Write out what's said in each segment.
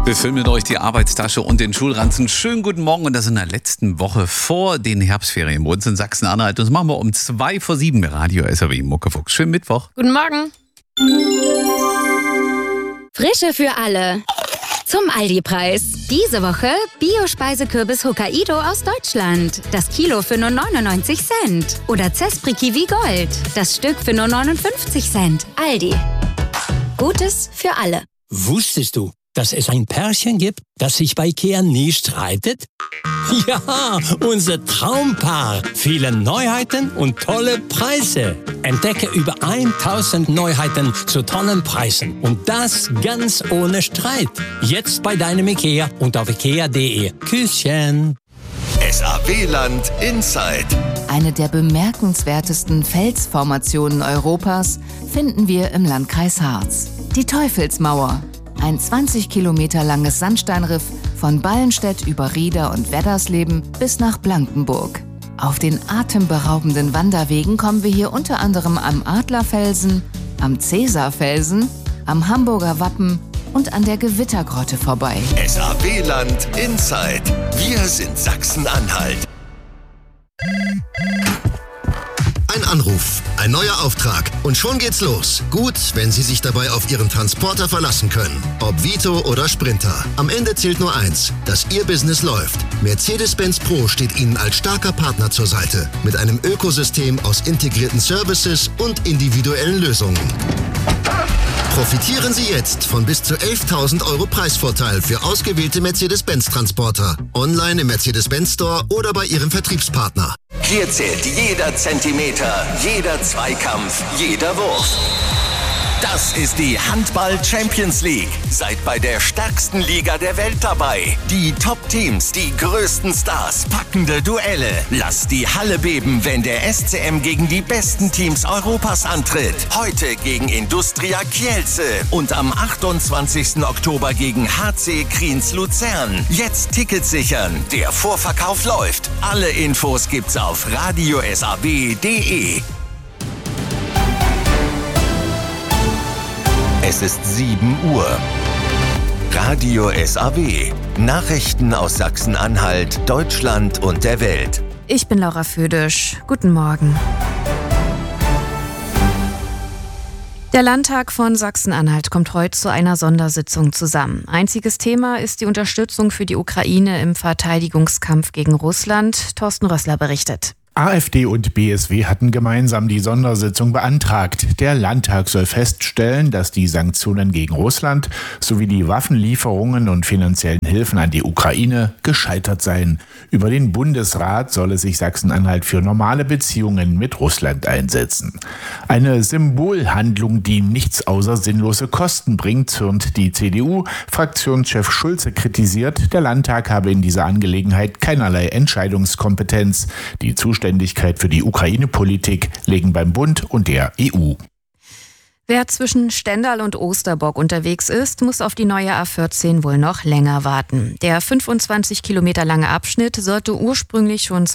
Wir füllen mit euch die Arbeitstasche und den Schulranzen. Schönen guten Morgen und das in der letzten Woche vor den Herbstferien bei uns in Sachsen-Anhalt. Das machen wir um 6:55 bei Radio SAW Muckefuchs. Schönen Mittwoch. Guten Morgen. Frische für alle. Zum Aldi-Preis. Diese Woche Bio-Speisekürbis Hokkaido aus Deutschland. Das Kilo für nur 99 Cent. Oder Zespri Kiwi Gold. Das Stück für nur 59 Cent. Aldi. Gutes für alle. Wusstest du, dass es ein Pärchen gibt, das sich bei IKEA nie streitet? Ja, unser Traumpaar. Viele Neuheiten und tolle Preise. Entdecke über 1000 Neuheiten zu tollen Preisen. Und das ganz ohne Streit. Jetzt bei deinem IKEA und auf ikea.de. Küsschen. SAW-Land Inside. Eine der bemerkenswertesten Felsformationen Europas finden wir im Landkreis Harz. Die Teufelsmauer. Ein 20 Kilometer langes Sandsteinriff von Ballenstedt über Rieder und Weddersleben bis nach Blankenburg. Auf den atemberaubenden Wanderwegen kommen wir hier unter anderem am Adlerfelsen, am Cäsarfelsen, am Hamburger Wappen und an der Gewittergrotte vorbei. SAW-Land Inside. Wir sind Sachsen-Anhalt. Ein Anruf, ein neuer Auftrag und schon geht's los. Gut, wenn Sie sich dabei auf Ihren Transporter verlassen können. Ob Vito oder Sprinter. Am Ende zählt nur eins, dass Ihr Business läuft. Mercedes-Benz Pro steht Ihnen als starker Partner zur Seite. Mit einem Ökosystem aus integrierten Services und individuellen Lösungen. Profitieren Sie jetzt von bis zu 11.000 € Preisvorteil für ausgewählte Mercedes-Benz-Transporter. Online im Mercedes-Benz Store oder bei Ihrem Vertriebspartner. Hier zählt jeder Zentimeter, jeder Zweikampf, jeder Wurf. Das ist die Handball Champions League. Seid bei der stärksten Liga der Welt dabei. Die Top-Teams, die größten Stars, packende Duelle. Lasst die Halle beben, wenn der SCM gegen die besten Teams Europas antritt. Heute gegen Industria Kielce und am 28. Oktober gegen HC Kriens Luzern. Jetzt Tickets sichern. Der Vorverkauf läuft. Alle Infos gibt's auf radiosaw.de. Es ist 7 Uhr. Radio SAW. Nachrichten aus Sachsen-Anhalt, Deutschland und der Welt. Ich bin Laura Födisch. Guten Morgen. Der Landtag von Sachsen-Anhalt kommt heute zu einer Sondersitzung zusammen. Einziges Thema ist die Unterstützung für die Ukraine im Verteidigungskampf gegen Russland. Thorsten Rössler berichtet. AfD und BSW hatten gemeinsam die Sondersitzung beantragt. Der Landtag soll feststellen, dass die Sanktionen gegen Russland sowie die Waffenlieferungen und finanziellen Hilfen an die Ukraine gescheitert seien. Über den Bundesrat solle sich Sachsen-Anhalt für normale Beziehungen mit Russland einsetzen. Eine Symbolhandlung, die nichts außer sinnlose Kosten bringt, zürnt die CDU. Fraktionschef Schulze kritisiert, der Landtag habe in dieser Angelegenheit keinerlei Entscheidungskompetenz. Die Zuständigkeit für die Ukraine-Politik liegen beim Bund und der EU. Wer zwischen Stendal und Osterbock unterwegs ist, muss auf die neue A14 wohl noch länger warten. Der 25 Kilometer lange Abschnitt sollte ursprünglich schon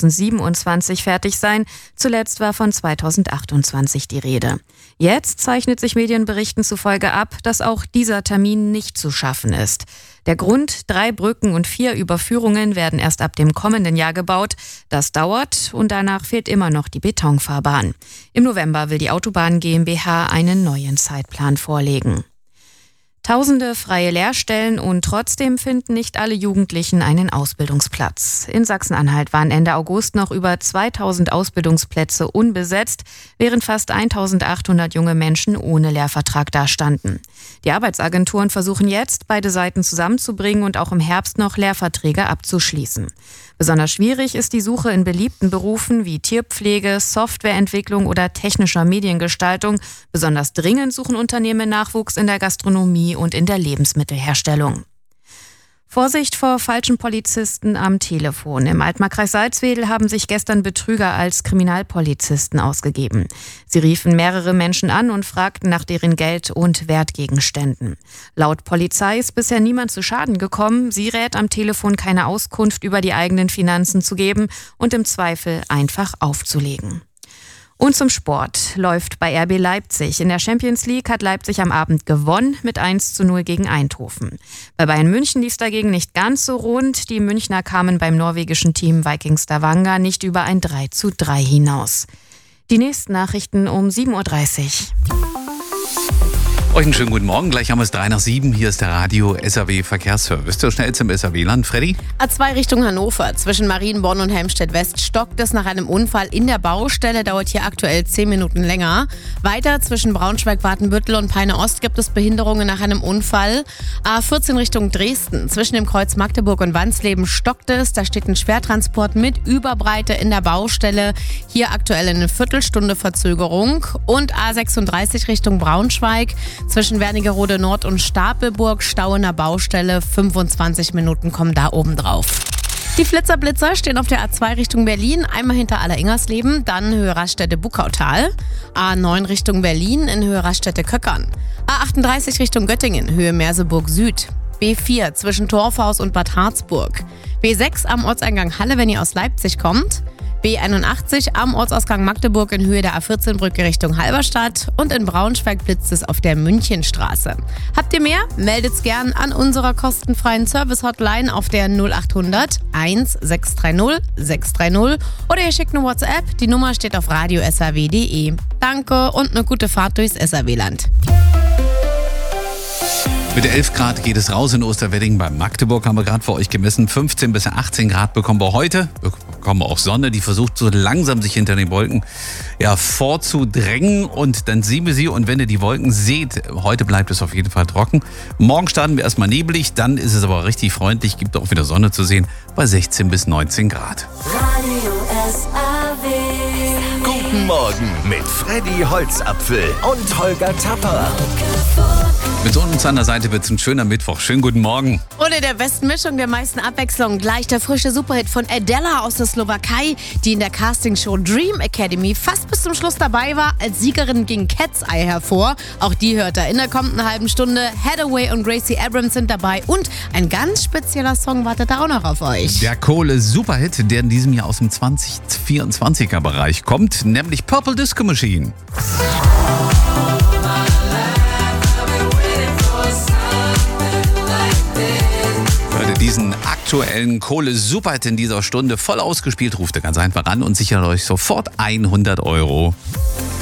2027 fertig sein. Zuletzt war von 2028 die Rede. Jetzt zeichnet sich Medienberichten zufolge ab, dass auch dieser Termin nicht zu schaffen ist. Der Grund: 3 Brücken und 4 Überführungen werden erst ab dem kommenden Jahr gebaut. Das dauert und danach fehlt immer noch die Betonfahrbahn. Im November will die Autobahn GmbH einen neuen Zeitplan vorlegen. Tausende freie Lehrstellen und trotzdem finden nicht alle Jugendlichen einen Ausbildungsplatz. In Sachsen-Anhalt waren Ende August noch über 2000 Ausbildungsplätze unbesetzt, während fast 1800 junge Menschen ohne Lehrvertrag dastanden. Die Arbeitsagenturen versuchen jetzt, beide Seiten zusammenzubringen und auch im Herbst noch Lehrverträge abzuschließen. Besonders schwierig ist die Suche in beliebten Berufen wie Tierpflege, Softwareentwicklung oder technischer Mediengestaltung. Besonders dringend suchen Unternehmen Nachwuchs in der Gastronomie und in der Lebensmittelherstellung. Vorsicht vor falschen Polizisten am Telefon. Im Altmarkkreis Salzwedel haben sich gestern Betrüger als Kriminalpolizisten ausgegeben. Sie riefen mehrere Menschen an und fragten nach deren Geld- und Wertgegenständen. Laut Polizei ist bisher niemand zu Schaden gekommen. Sie rät am Telefon, keine Auskunft über die eigenen Finanzen zu geben und im Zweifel einfach aufzulegen. Und zum Sport läuft bei RB Leipzig. In der Champions League hat Leipzig am Abend gewonnen mit 1:0 gegen Eindhoven. Bei Bayern München lief es dagegen nicht ganz so rund. Die Münchner kamen beim norwegischen Team Viking Stavanger nicht über ein 3:3 hinaus. Die nächsten Nachrichten um 7:30 Uhr. Euch einen schönen guten Morgen. Gleich haben wir es 7:03. Hier ist der Radio SAW Verkehrsservice. Der schnellste im SAW-Land. Freddy? A2 Richtung Hannover. Zwischen Marienborn und Helmstedt-West stockt es nach einem Unfall in der Baustelle. Dauert hier aktuell 10 Minuten länger. Weiter zwischen Braunschweig-Watenbüttel und Peine-Ost gibt es Behinderungen nach einem Unfall. A14 Richtung Dresden. Zwischen dem Kreuz Magdeburg und Wansleben stockt es. Da steht ein Schwertransport mit Überbreite in der Baustelle. Hier aktuell eine Viertelstunde Verzögerung. Und A36 Richtung Braunschweig. Zwischen Wernigerode Nord und Stapelburg, Stau in der Baustelle, 25 Minuten kommen da oben drauf. Die Flitzer-Blitzer stehen auf der A2 Richtung Berlin, einmal hinter Aller-Ingersleben, dann Höhe Raststätte-Buckautal. A9 Richtung Berlin in Höhe Raststätte-Köckern. A38 Richtung Göttingen, Höhe Merseburg Süd. B4 zwischen Torfhaus und Bad Harzburg. B6 am Ortseingang Halle, wenn ihr aus Leipzig kommt. B81 am Ortsausgang Magdeburg in Höhe der A14-Brücke Richtung Halberstadt und in Braunschweig blitzt es auf der Münchenstraße. Habt ihr mehr? Meldet's gern an unserer kostenfreien Service-Hotline auf der 0800 1630 630 oder ihr schickt eine WhatsApp. Die Nummer steht auf radiosaw.de. Danke und eine gute Fahrt durchs SAW-Land. Mit 11 Grad geht es raus in Osterwedding. Bei Magdeburg haben wir gerade für euch gemessen. 15 bis 18 Grad bekommen wir heute. Wir bekommen auch Sonne, die versucht so langsam sich hinter den Wolken vorzudrängen. Und dann sehen wir sie. Und wenn ihr die Wolken seht, heute bleibt es auf jeden Fall trocken. Morgen starten wir erstmal neblig. Dann ist es aber richtig freundlich. Gibt auch wieder Sonne zu sehen bei 16 bis 19 Grad. Radio SAW. Guten Morgen mit Freddy Holzapfel und Holger Tapper. Mit uns an der Seite wird es ein schöner Mittwoch. Schönen guten Morgen. Ohne der besten Mischung, der meisten Abwechslung, gleich der frische Superhit von Adela aus der Slowakei, die in der Castingshow Dream Academy fast bis zum Schluss dabei war. Als Siegerin ging Cat's Eye hervor. Auch die hört er in der kommenden halben Stunde. Hathaway und Gracie Abrams sind dabei und ein ganz spezieller Song wartet da auch noch auf euch. Der Kohle-Superhit, der in diesem Jahr aus dem 2024er-Bereich kommt, nämlich Purple Disco Machine. Diesen aktuellen Kohle-Superhit in dieser Stunde voll ausgespielt, ruft ihr ganz einfach an und sichert euch sofort 100 €.